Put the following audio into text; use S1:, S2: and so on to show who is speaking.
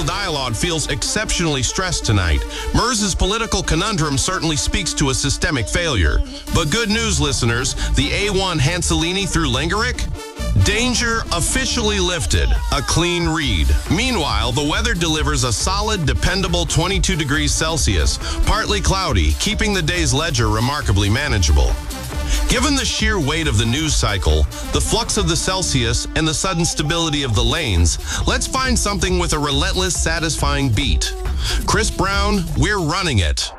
S1: dialogue feels exceptionally stressed tonight. Mers's political conundrum certainly speaks to a systemic failure. But good news, listeners, the A1 Hanselini through Lengerick? Danger officially lifted. A clean read. Meanwhile, the weather delivers a solid, dependable 22 degrees Celsius, partly cloudy, keeping the day's ledger remarkably manageable. Given the sheer weight of the news cycle, the flux of the Celsius, and the sudden stability of the lanes, let's find something with a relentless, satisfying beat. Chris Brown, we're running it.